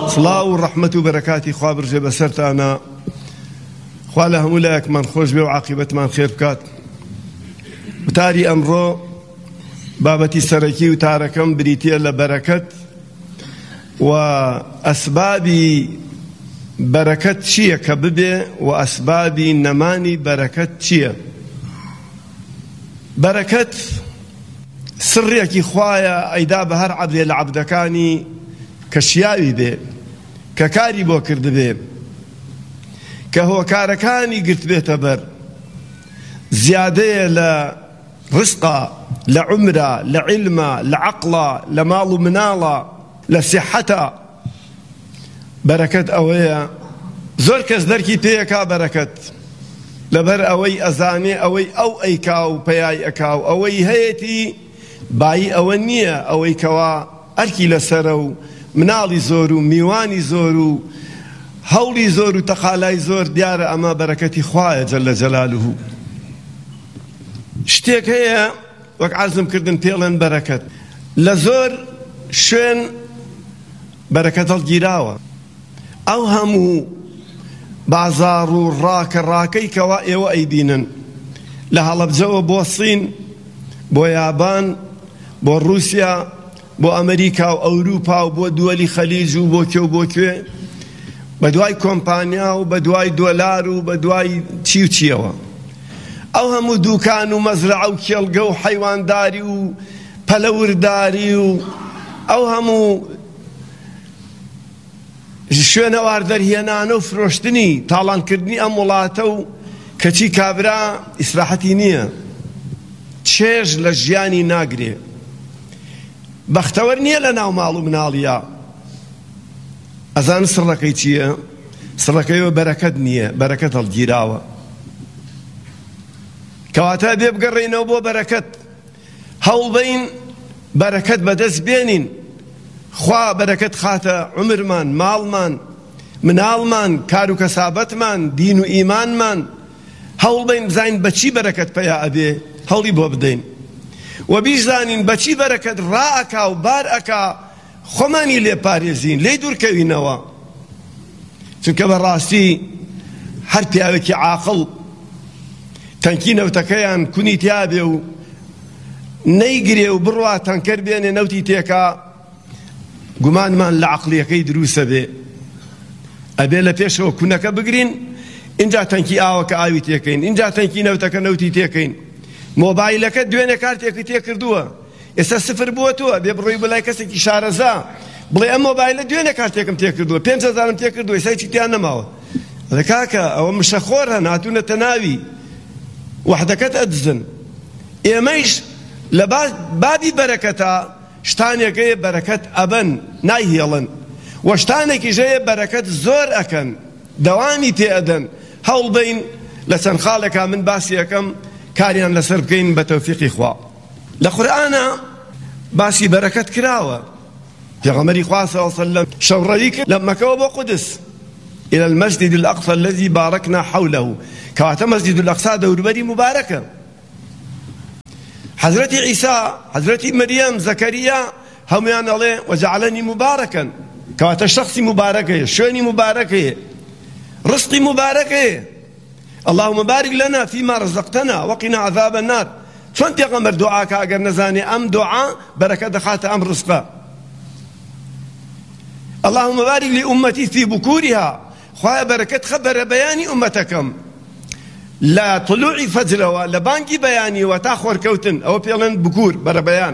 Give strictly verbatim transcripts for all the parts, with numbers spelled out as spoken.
سڵاو و ڕەحمەت و بەرەکاتی خوا برژێ بەسەرتانە. خوا لە هەموو لایەکمان خۆش بێ و عاقیبەتمان خێر بکات. وتاری ئەمڕۆ بابەتی سەرەکی وتارەکەم بریتیە لە بەرەکەت و ئەسبابی بەرەکەت چییە کە ببێ و ئەسبابی نەمانی بەرەکەت چییە. بەرەکەت سڕێکی خوایە ئەیدا بە هەر عەبدێ لە عەبدەکانی کە شیاوی بێ کە کاری بۆ کردبێ کە هۆکارەکانی گرت بێتە بەر زیادەیە لە ڕزقا لە عومرە لە عیلمە لە عەقڵە لە ماڵ و مناڵە لە سیحەتە. بەرەکەت ئەوەیە زۆر کەس دەرکی پێیەکا بەرەکەت لەبەر ئەوەی ئەزانێ ئەوەی ئەو ئەیکا و پەیای ئەکا و ئەوەی هەیەتی بایی ئەوە نییە ئەوەی کەوا ئەرکی لەسەرە و مناڵی زۆر و میوانی زۆر و هەوڵی زۆر و تەقالای زۆر دیارە ئەمە بەرەکەتی خوایە جەلە جەلالوهو. شتێک هەیە وەک عەرزم کردن پێڵێن بەرەکەت لە زۆر شوێن بەرەکەت هەڵگیراوە. ئەو هەموو بازاڕ و ڕاکە ڕاکەی کەوا ئێوە ئەیبینن لە هەڵەبجەوە بۆ سین بۆ یابان بۆ رووسیا بۆ ئەمریکا و ئەوروپا و بۆ دووەلی خەلیج و بۆ کێ و بۆ کوێ بە دوای کۆمپانیا و بە دوای دۆلار و بە دوای چی و چیەوە ئەو هەموو دووکان و مەزرعە و کێڵگە و حەیوانداری و پەلەورداری و ئەو هەموو شوێنە واردەرهێنانە و فرۆشتنی تاڵانکردنی ئەم وڵاتە و کەچی کابرا ئیسراحەتی نییە چێژ لە ژیانی ناگرێ. بەختەوەر نییە لە ناو ماڵ و مناڵیە. ئەزان سڕەکەی چییە؟ سڕەکەیەوە بەرەکەت نییە، بەرەکەت هەڵگیراوە. کەواتە بێ بگەڕێنەوە بۆ بەرەکەت هەوڵ بەین بەرەکەت بەدەست بێنین. خوا بەرەکەت خاتە عومرمان ماڵمان مناڵمان کار و کەسابەتمان دین و ئیمانمان. هەوڵ بەین بزانین بەچی بەرەکەت پەیا ئەبێ هەوڵی بۆ بدەین و بیزانین بەچی بەرەکەت ڕائەکا و بار ئەکا خۆمانی لێ پارێزین لێی دوورکەوینەوە. چونکە بەڕاستی هەر پیاوێکی عاقڵ تەنکی نەوتەکەیان کونی تیا بێ و نەیگرێ و بڕوا تەنکەر بێنێ نەوتی تێکا گومانمان لە عەقڵیەکەی دروسە بێ. ئەبێ لە پێشەوە کونەکە بگرین اینجا تەنکی ئاوەکە ئاوی تێکەین اینجا تەنکی نەوتەکە نەوتی تێکەین. مۆبایلەکە دوێنێ کارتێکی تێ کردووە ئێستا سفر بووە تۆ بێ بڕۆی بەلای کەسێکی شارەزا بڵێ ئەم مۆبایلە دوێنێ کارتێکم تێ کردووە پێنج هەزارم تێ کردووە ئێستا هیچی تیان نەماوە. دەڵێ کاکە ئەوە مشەخۆر هەن هاتوونەتە ناوی وەحدەکەت ئەدزن. ئێمەیش لە بابی بەرەکەتە شتانێکەیە بەرەکەت ئەبەن نایهێڵن و شتانێکی ژەیە بەرەکەت زۆر ئەکەن دەوامی تێ ئەدەن. هەوڵ بین لە چەند خاڵێکا من باسی یەکەم کاریان لەسەر بکەین بە تەوفیقی خوا. لە قورئانە باسی بەرەکەت کراوە. پێغەمبەری خوا صلی الله علیه وسلم شەوڕەوی کرد لە مەکەوە بۆ قودس إلى المسجد الأقصى الذي باركنا حوله کەواتە مەسجد الأقصى دەوروبەری مبارەکە. حەزرەتی عیسا حەزرەتی مەریەم زەکەریا هەمویان ئەڵێ وەجەعەلەنی مبارەکەن کەواتە شەخسی مبارەکەیە شوێنی مبارەکەیە ڕزقی مبارەکەیە. اللهم بارك لنا فيما رزقتنا وقنا عذاب النار. چۆن پێغەمبەر دوعاکە ئەگەر نەزانێ ئەم دوعا بەرەکەت دەخاتە ئەم ڕزقە. اللهم بارك لأمتي في بكورها خوایە بەرەکەت خە بەرە بەیانی ئومەتەکەم لە طلوعی فەجرەوە لە بانگی بەیانیەوە تا خۆرکەوتن ئەوە پێڵێن بکوور بەرە بەیان.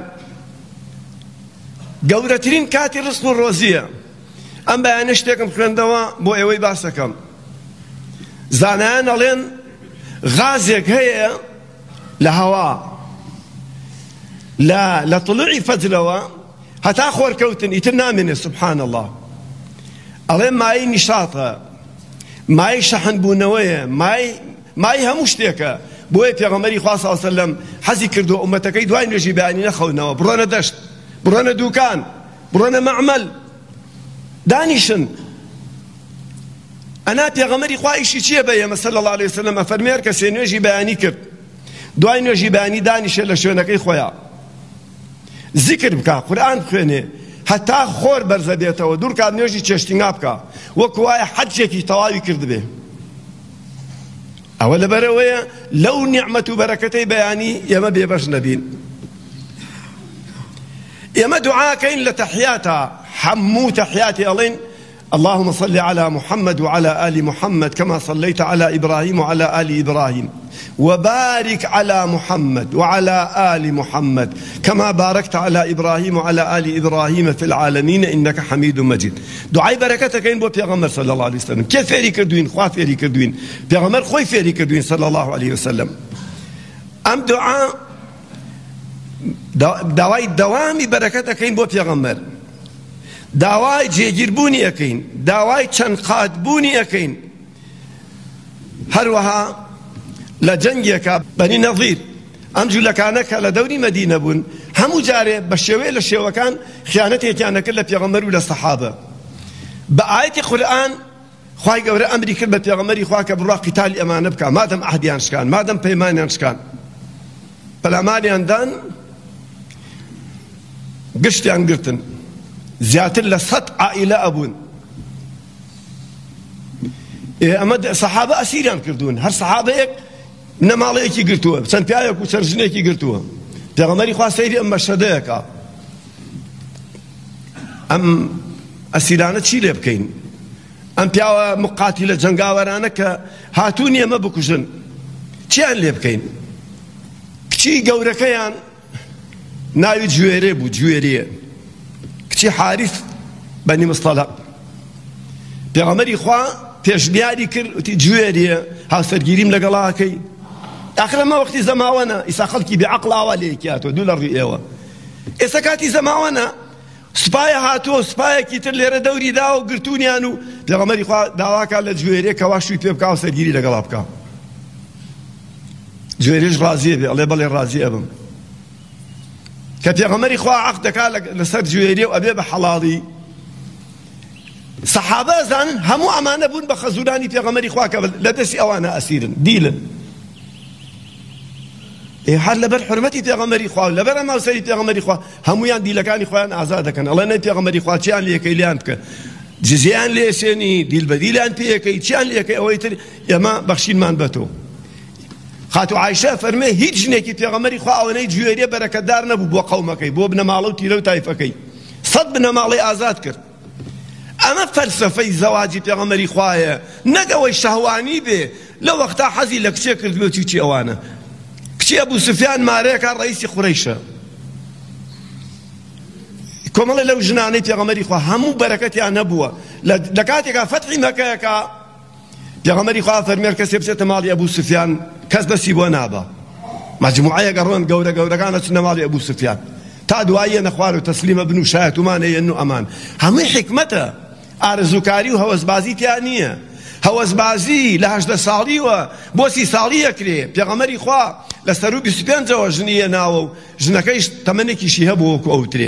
گەورەترین کاتی ڕزق و ڕۆزیە. ئەم بەیانە شتێکم خوێندەوە بۆ ئێوەی باسەکەم. زانایان ئەڵێن غازێک هەیە لە هەوا لە طلوعی فەجرەوە هەتا خۆرکەوتن ئیتر نامێنێ سبحان الله. ئەڵێن مای نیشاتە مای شەحنبوونەوەیە مای هەموو شتێکە. بۆیە پێغەمبەری خوا صلی الله علیه وسلم حەزی کردو ئومەتەکەی دوای نوێژی بەیانی نەخەونەوە بڕۆنە دەشت بڕۆنە دووکان بڕۆنە مەعمەل دانیشن. ئەنا پێغەمبەری خوا ئیشی چییە بە ئێمە صلی الله علیه وسلم ئەفەرمێ کەسێ نوێژی بەیانی کرد دوای نوێژی بەیانی دانیشێ لە شوێنەکەی خۆیان زیکر بکە قورئان بخوێنێ هەتا خۆر بەرزە بێتەوە دوور کات نوێژی چێشتینگا بکە وەکو وایە حەجێکی تەواوی کردبێ. ئەوە لەبەرەوەیە لەو نیعمەت و بەرەکەتەی بەیانی ئێمە بێبەش نەبین. ئێمە دوعاکەین لە تەحیاتە هەموو تەحیاتی ئەڵێن اللهم صل على محمد وعلى آل محمد كما صليت على إبراهيم وعلى آل إبراهيم وبارك على محمد وعلى آل محمد كما باركت على إبراهيم وعلى آل إبراهيم في العالمين إنك حميد مجيد. دعاء بركتك إن بو پیغمبر صلى الله عليه وسلم كيف فيري كردوين خوا فيري كردوين پیغمبر خوي فيري كردوين صلى الله عليه وسلم. أم دعاء دعاء دوامي بركتك إن بو پیغمبر داوای جێگیربوونی ئەەکەین داوای چەند قاتبوونی ئەەکەین. هەروەها لە جەنگێکە بەنی نەظیر ئەم جوولەکانە کە لە دەوری مەدینە بوون هەموو جارێ بە شێوەیە لە شێوەکان خیانەتێکیان دەکرد لە پێغەمبەر و لە سەحابە. بە ئایەتی قورئان خوای گەورە ئەمری کرد بە پێغەمبەری خوا کە بڕوا قیتالی ئەمانە بکە مادەم عەهدیان شکان مادەم پەیمانیان شکان. پەلامانیاندان گشتیان گرتن زیاتر لە سەد عائیلە ئەبوون. ئەمە سەحابە ئەسیریان کردوون هەر سەحابەیەک نەماڵەیەکی گرتووە چەند پیاوێک و سەرژنێکی گرتووە. پێغەمبەری خوا سەیری ئەم مەشهەدەیەکە ئەم ئەسیرانە چی لێ بکەین؟ ئەم پیاوە مقاتیلە جەنگاوەرانە کە هاتوون ئێمە بکوژن چیان لێ بکەین؟ کچی گەورەکەیان ناوی جوێرێ بوو جوێریە کچی حارث بەنی مستەلق. پێغەمبەری خوا پێشبیاری کرد وتی جوێریە هاوسەرگیریم لەگەڵاکەی. ئاخر ئەمە وەختی زەماوەنە ئیسا خەڵکی بێعەقڵ ئاوا لێکیاتەوە دوو لە ڕووی ئێوە. ئێستا کاتی زەماوەنە سوپایە هاتووە سوپایەکی تر لێرە دەوری داوە و گرتوونیان و پێغەمبەری خوا داواکە لە جوێرێ کەوا شووی پێ بکە هاوسەرگیری لەگەڵا بکە. جوێریش ڕازیە بێ ئەڵێ بەڵێ ڕازیە بم. کە پێغەمبەری خوا عەقد دەکا لەسەر جوێریە و ئەبێ بە حەڵاڵی. سەحابە ئەزانن هەموو ئەمانە بوون بە خەزوورانی پێغەمبەری خوا کە لە دەستی ئەوانە ئەسیرن دیلن. هەر لەبەر حورمەتی پێغەمبەری خوا و لەبەر ئەم هاوسەری پێغەمبەری خوا هەموویان دیلەکانی خۆیان ئازاد دەکەن. ئەڵێ نەی پێغەمبەری خوا چیان لێکەی لیان بکە جزییان لێسێنی دیل بە دیلیان پێیەکەی چیان لێکەی ئەوەی تر ئێمە بەخشینمان بەتۆ. خاتو عایشە فەرمێ هیچ ژنێکی پێغەمبەری خوا ئەوەنەی جوێریە بەرەکەتدار نەبوو بۆ قەومەکەی بۆ بنەماڵە و تیرە و تایفەکەی سەد بنەماڵەی ئازاد کرد. ئەمە فەلسەفەی زەواجی پێغەمبەری خوایە نەگەوەی شەهوانی بێ لە وەختا حەزی لە کچێ کرد بێ چی ئەوانە. کچی ئەبوو سوفیان مارەیەکە ڕەیسی قوڕەیشە کۆمەڵێ لەو ژنانەی پێغەمبەری خوا هەموو بەرەکەتیان نەبووە. لە کاتێکا فەتحی مەکەیەکە پێغەمبەری خوا فەرمێ کەسێ بچێتە ماڵی ئەبوو سوفیان کەس بەسی بۆ نابە. مەجموعەیەک ئەڕۆن گەورە گەورەکانە چنە ماڵی ئەبوو سوفیان تا دواییە نەخوار و تەسلیمە بن و شایەتومانەیەن و ئەمان هەمووی حکمەتە. ئارزوکاری و هەوەسبازی تیان نییە. هەوەسبازی لە هەژدە ساڵیوە بۆ سی ساڵی ئەکرێ. پێغەمبەری خوا لە سەر و بیست و پێنجەوە ژنیە ناوە و ژنەکەیش تەمەنێکیشی هەبوو وەکو ئەوترێ.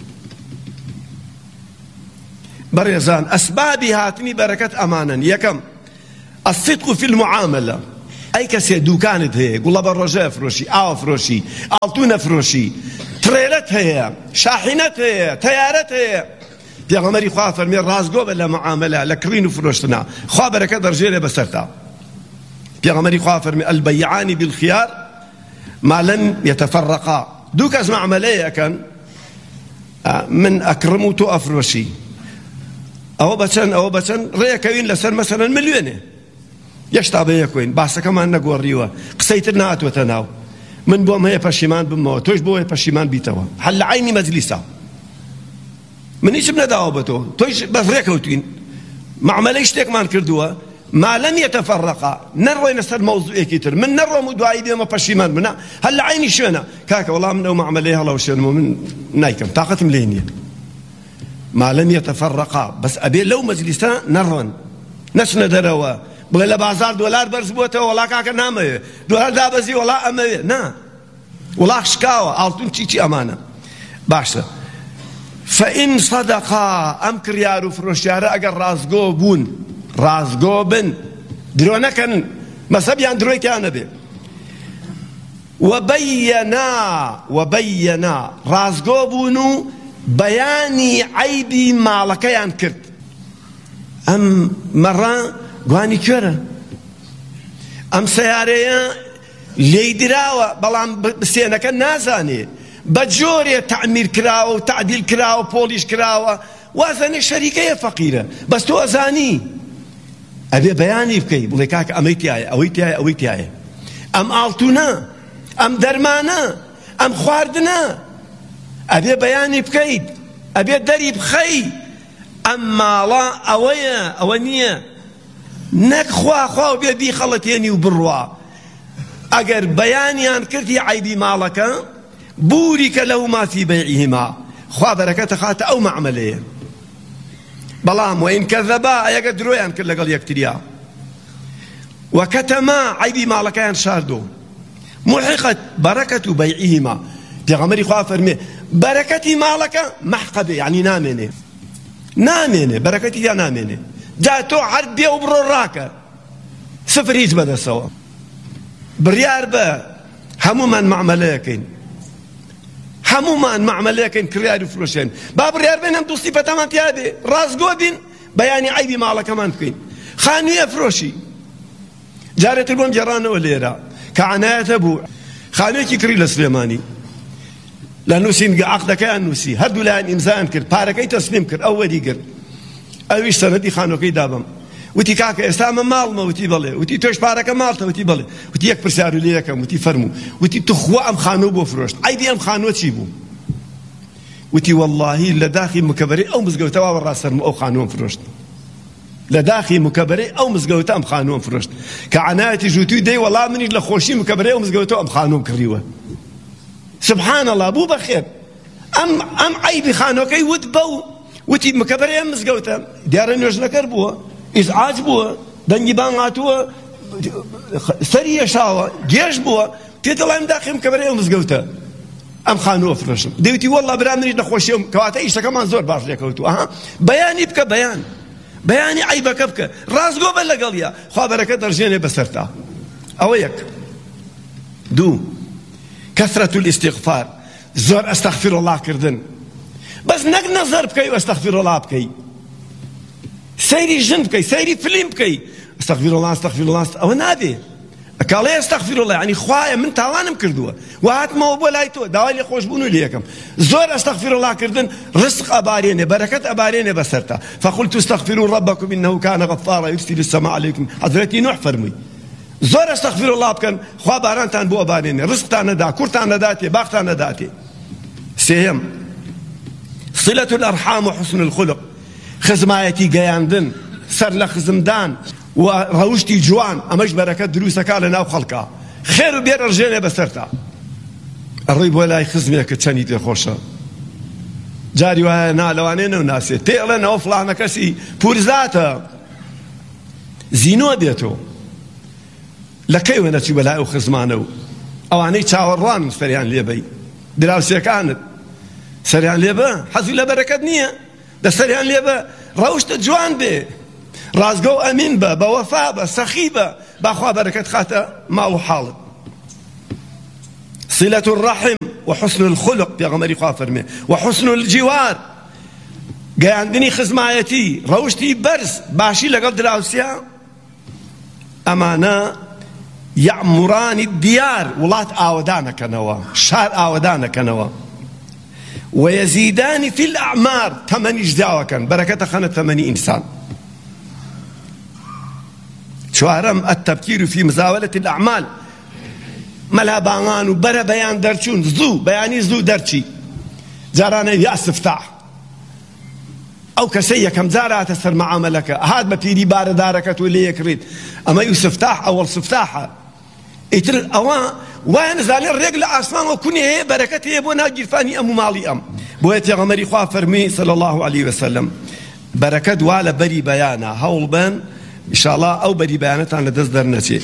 بەڕێزان ئەسبابی هاتنی بەرەکەت ئەمانن. یەکەم الصدق في المعاملة. ئەی کەسێ دووکانت هەیە گوڵە بە ڕۆژە فرۆشی ئاوە فرۆشی ئاڵتوو نەفرۆشی ترێلەت هەیە شاحینەت هەیە تەیارەت هەیە. پێغەمبەری خوا فەرمێ ڕازگۆ بە لە معاملە لە کڕین و فرۆشتنا خوا بەرەکەت دەڕژێرێ بەسەرتا. پێغەمبەری خوا فەرمێ البەیعانی بالخیار ما لم يتفرقا. دوو کەس معاملەیەکەن من ئەکڕم و تۆ ئەفرۆشی ئەوە بەچەند ئەوە بەچەند ڕێیەکەوین لەسەر مەسەلەن ملیۆنێ یەشتا بەیەکوین باسەکەمان نەگۆڕیوە قسەیتر ناتوەتە ناو من بۆم هەیە پەشیمان بمەوە تۆش بۆ هەیە پەشیمان بیتەوە هەل لە عینی مەجلیسە من هیچم نەداوە بە تۆ تۆیش بەس ڕێکەوتوین معاملەی شتێکمان کردووە ما لم يتفرقا نەڕۆینە سەر مەوزوعێکی تر من نەڕۆم و دوایی دێمە پەشیمان بنا هەل لە عینی شوێنە کاکە وەڵام من ئەو معاملەی هەڵەوشێنمەوە من نایکەم تاقەتم لێ نییە ما لم يتفرقا بس أبي لو مجلسا نرون نشنا دروا بغلا بازار دولار برز بوته ولا كاكا نامه دولار دابزي ولا أمه نا ولا شكاوة ألتون تيجي أمانة باشا فإن صدقا أم كريارو فروشيارا أجر رازقو بون رازقو بن درونا كان مسبيان درويتي أنا به وبينا وبينا رازقو بونو بەیانی عەیبی ماڵەکەیان کرد. ئەم مەڕە گوانی کوێرە؟ ئەم سەیارەیە لێی دراوە بەڵام سێنەکە نازانێ، بە جۆرێ تەعمیر کراوە و تعدیل کراوە، پۆلیش کراوە، وازانێ شەریکەیە فەقیرە، بەس تۆ ئەزانی. ئەبێ بەیانی بکەی، بڵێ کاکە ئەمەی تایە، ئەوەی تایە، ئەوەی تایە، ئەم ئاڵتونە، ئەم دەرمانە، ئەم خواردنە، ئەبێ بەیانی بکەیت، ئەبێ دەری بخەی. ئەم ماڵە ئەوەیە، ئەوە نییە. نەک خوا خوا و بێ بیخەڵەتێنی و بڕوا. ئەگەر بەیانیان کردی عەیبی ماڵەکە، بوریکە لەو ما فی بەیعیهما، خوا بەرەکەتە خاتە ئەو مەعمەلەیە. بەڵام وئین کەذەبا، ئەگەر درۆیان کرد لەگەڵ یەکتریا وەکەتەما، عەیبی ماڵەکەیان شاردۆ، محقت بەرەکەت و بەیعیهما. پێغەمبەری خوا فەرمێ بەرەکەتی ماڵەکە مەحقە بێ، یعنی نامێنێ، نامێنێ، بەرەکەتی یا نامێنێ. جا تۆ هەر بێ و بڕۆ ڕاکە، سفر هیچ بەدەستەوە. بڕیار بە هەمومان مەعمەلەیەکەین، هەمومان مەعمەلەیەکەین، کڕیار و فرۆشێن. با بڕیار بێن ئەم دوو سیفەتەمان تیا بێ، ڕازگۆ بین، بەیانی عەیبی ماڵەکەمان بکەین. خانوویە فرۆشی، جارێتر بۆم گێڕانەوە لێرە کە عەنایەتە بوو، خانوویەکی کڕی لە سلێمانی، لە نووسینگە عەقدەکەیان نووسی، هەردوو لایەن ئیمزایان کرد، پارەکەی تەسلیم کرد، ئەو وەری گرت. ئەویش سەنەدی خانووەکەی دابم، وتی کاکە ئێستا ئەمە ماڵمە، وتی بەڵێ، وتی تۆش پارەکە ماڵتە، وتی بەڵێ، وتی یەک پرسیار لێ یەکەم، وتی فەرموو، وتی تو خوا ئەم خانوو بۆ فرۆشت، عەیبی ئەم خانووە چی بوو؟ وتی وەڵڵاهی لە داخی مکەبەرەی ئەو مزگەوتەوە ڕاستەرم ئەو خانووەم فرۆشت، لە داخی مکەبەرەی ئەو مزگەوتە ئەم خانووەم فرۆشت. کە عەنایەتی ژووتوی دەی وەڵام منیش لە خۆشی مکەبەرەی ئەو مزگەوتەوە ئەم خانووەم کڕیوە. سبحان الله، بوو بەخێر. ئەم ئەم عەیبی خانووەکەی وت بەو، وتی مکەبەرەی ئەم مزگەوتە، دیارە نوێژنەکەر بووە، ئیزعاج بووە، دەنگی بانگ هاتووە، سەری هێشاوە، گێژ بووە، تێ دەڵێم داخی مکەبەرەی ئەو مزگەوتە ئەم خانووە فرۆشم. دەیوتی وەڵڵا برا منیش لە خۆشیەوە، کەواتە ئیشەکەمان زۆر باش لێکەوتووە. ئەها، بەیانی بکە، بەیان بەیانی عەیبەکە بکە، ڕازگۆ بە لەگەڵیا، خوا بەرەکەت دەڕژێنێ بەسەرتا. ئەوە یەک. دوو، کەثرەت الاستیغفار، زۆر ئەستەغفیرڵڵاه کردن، بەس نەک نەزەر بکەی و ئەستەغفیرڵڵاه بکەی، سەیری ژن بکەی، سەیری فلیم بکەی، ئەستەغفیرڵڵاه ئەستەغفیرڵڵاه، ئەوە نابێ. ئەکاڵێ ئەستەغفیرڵڵاه، یعنی خوایە من تاوانم کردووە و هاتمەوە بۆ لای تۆ، داوای لێخۆشبوون و لێ یەکەم. زۆر ئەستەغفیرڵڵاه کردن ڕزق ئەبارێنێ، بەرەکەت ئەبارێنێ بەسەرتا. فقلت استغفروا ربكم انه كان غفارا يرسل السماء عليكم. حەزرەتی نوح فەرمووی زۆر ئەستەغفیرڵڵاه بکەن، خوا بارانتان بۆ ئەبارێنێ، ڕزقتان نەدا، کورتان نەداتێ، باختان نەداتێ. سێیەم، صلة الأرحام وحسن الخلق، خزمایەتی گەیاندن، سەر لە خزمدان و ڕەوشتی جوان، ئەمەش بەرەکەت دروستەکا لە ناو خەڵکا، خێر و بێ ڕژێنێ بەسەرتا. ئەڕۆی بۆ لای خزمێکە چەندی پێخۆشە، جاری وایە نا لەوانەیە نەوناسێت، پێڵێن ئەوە فڵانە کەسی پورزاتە، زینۆ بێتەوە، لە کەیوە نەچوو بەلای ئەو خزمانە و ئەوانەی چاوەڕوان سەریان لێبەی، دراوسێکانت سەریان لێبە، حەزی لە بەرەکەت نییە، دەسەریان لێبە، ڕەوشتە جوان بێ، ڕازگە و ئەمین بە، بە وەفا بە، سەخی بە، باخوا بەرەکەت خاتە ماو حاڵت. صلة الرحم وحسن الخلق، پێغەمبەری خوا فەرمێ، وحسن الجوار، گەیاندنی خزمایەتی، ڕەوشتی بەرز، باشی لەگەڵ دراوسیا، ئەمانە یەعمورانی دیار، وڵات ئاوەدانەکەنەوە، شار ئاوەدانەکەنەوە. ويزيدان في الأعمار، تمني جداوكن بركة خانة تمني إنسان. شوارم التبكير في مزاولة الأعمال، ملا بانان وبرا بيان درچون، زو بياني زو درچي، جارانا يا استفتاح أو كسية كم زارات تسر معاملك، هاد ببيري بار دارك تولي يكريد، أما يستفتاح أول استفتاحة يتر أوان وين زالين رجل أسمان وكوني هي بركته بونا جرفاني أم مالي أم بويت يا غمري خوا فرمي صلى الله عليه وسلم بركة ولا بري بيانا هول بان إن شاء الله أو بري بيانات عن لدزدر نتي.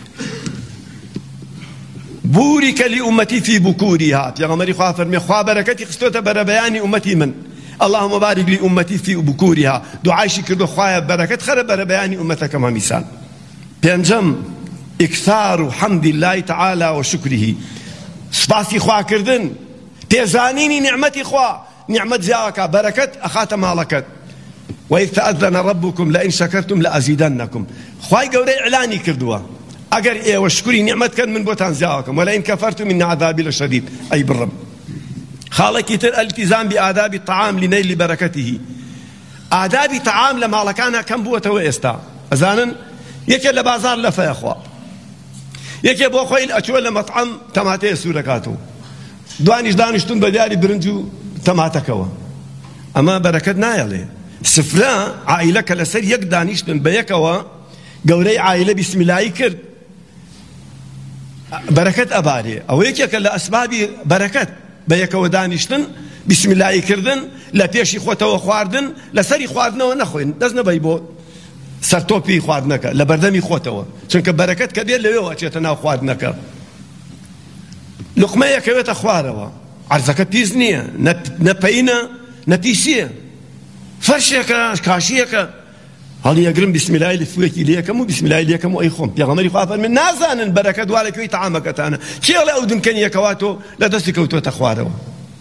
بورك لأمتي في بكورها، يا غمري خوا فرمي خوا بركتي خستوتا بر بياني أمتي من اللهم بارك لأمتي في بكورها، دعاء شكر خوايا بركة خرب بر بياني أمتك كما مثال. بينجم إكثار حمد الله تعالى وشكره، سباسي خوا كردن، تيزانيني نعمتي خوا، نعمت زیاوەکە بەرەکەت ئەخاتە ماڵەکەت. وإذ تأذن ربكم لئن شكرتم لأزيدنكم. خوای گەورەی ئیعلانی کردووە ئەگەر ئێوە شکری نیعمەتکەن من بۆتان زیاوەکەم ولئن كفرتم إن عذابي لشديد. ئەی بڕم. خاڵێکی تر الالتزام بآداب الطعام لنيل بركته. ئادابی تەعام لە ماڵەکانە کەم بووەتەوە ئێستا. ئەزانن یەکێ لە بازار لەفەیە خوا، یەکێ بۆ خۆی ئەچووە لە مەطعەم تەماتەیە سوور دەکاتەوە، دوانیش دانیشتون بە دیاری برنج و تەماتەکەوە. ئەمە بەرەکەت نایەڵێ. سفرە عائیلە کە لەسەر یەک دانیشتن بە یەکەوە گەورەی عائیلە بیسمیلایی کرد بەرەکەت ئەبارێ. ئەوە یەکێکە لە ئەسبابی بەرەکەت بە یەکەوە دانیشتن، بیسمیلایی کردن، لە پێشی خۆتەوە خواردن، لەسەری خواردنەوە نەخۆین، دەست نەبەی بۆ سەرتۆپی خواردنەکە لە بەردەمی خۆتەوە، چونکە بەرەکەت کە بێت لەوێەوە ئەچێتە ناو خواردنەکە. لوقمەیەکەوێتە خوارەوە، عەرزەکە پیس نییە، نە پەینە نە پیسیە، فەرشێکە کاشیەکە، هەڵی ئەگرم بیسمیلای لەفوێکی لێ یەکەم و بیسمیلای لێ یەکەم و ئەی خۆم. پێغەمبەری خوا فەرمێ نازانن بەرەکەت وا لەکوێی تەعامەکەتانە، کێڵێ ئەو دنکەنی یەکەواتۆ لە دەستی کەوتۆتە خوارەوە.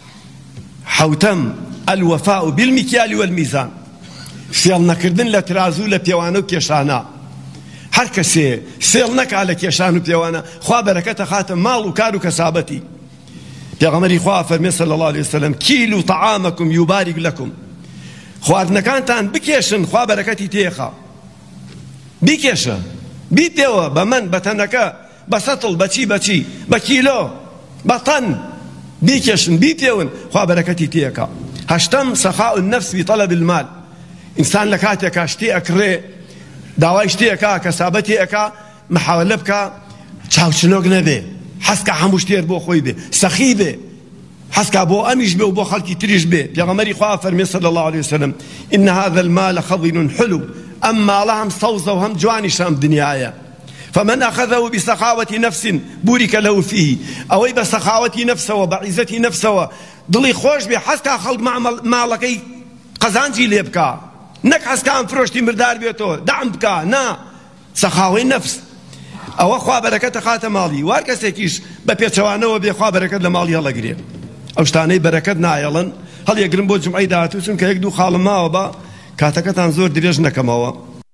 حوتەم الوفاء بالمكيال والميزان. فێڵ نەکردن لە ترازوو لە پێوانە و کێشانە. هەر کەسێ فێڵ نەکا لە کێشان و پێوانە خوا بەرەکەتە خاتە ماڵ و کار و کەسابەتی. پێغەمبەری خوا فەرمێ صلی الله عليه وسلم كيلوا طعامكم يبارك لكم. خواردنەکانتان بکێشن خوا بەرەکەتی تێخا. بیکێشە، بیتەوە بە من بە تەنەکە بە سەتڵ بەچی بەچی بە کیلۆ بە تەن بیکێشن بیتێون خوا بەرەکەتی تێکا. هەشتەم سەخاء النفس بطلب المال. ئینسان لە کاتێکا شتێ ئەکڕێ داوای شتێکا کەسابەتی ئەکا محاولە بکە چاوچنۆک نەبێ، حەسکە هەموو شتێر بۆ خۆی بێ، سەخی بێ، حەسکە بۆ ئەمیش بێ و بۆ خەڵکی تریش بێ. پێغەمبەری خوا فەرمێ صلی الله عليه وسلم إن هذا المال خضن حلو. ئەم ماڵە هەم سەوزە و هەم جوانیش هەم دنیایە. فمن أخذه بسخاوة نفس بورك له فيه. أوي بسخاوة نفسه وبعزة نفسه دلي خوش بي حسكا خلق مالكي قزانجي ليبكا نك حسكا انفروشتي مردار بيتو دعم بكا نا سخاوة نفس. أو أخوة بركة خاتم مالي واركسيكيش ببيتشوانه وبيخوة بركة لمالي هلا قريب أو شتاني بركة نايلن هل يقرن بو جمعي داتو سنك يقدو خالما وبا كاتكتان زور دريج نكماوا.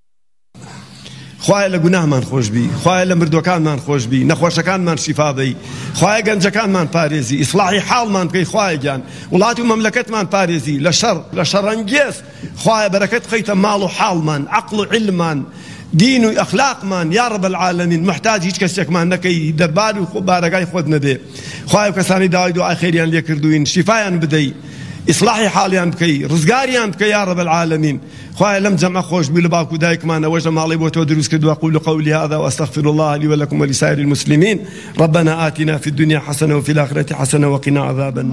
خوایە لە گوناهمان خۆش بی، خوایە لە مردوەکانمان خۆش بی، نەخۆشەکانمان شیفا بی، خوایە گەنجەکانمان پارێزی، ئیسلاحی حاڵمان بکەی خوایە گیان، وڵاتی و مەملەکەتمان پارێزی لە شەڕ لە شەڕەنگێز، خوایە بەرەکەت بخەیتە ماڵ و حاڵمان، عەقڵ و عیلمان، دین و ئەخلاقمان، یا رب العالمین محتاج هیچ کەسێکمان نەکەی، دەربار و بارەگای خۆت نەبێ. خوایە کەسانی داوای دوعای خێریان لێ کردوین شیفایان بدەی، إصلاحي حاليان بكي رزقاريان بكي يا رب العالمين. خويا لم جمع خوش بي لباكو دايك معنا وجه مالي بوتو دروس كدو أقول قولي هذا وأستغفر الله لي ولكم ولسائر المسلمين. ربنا آتنا في الدنيا حسنة وفي الآخرة حسنة وقنا عذاب النار.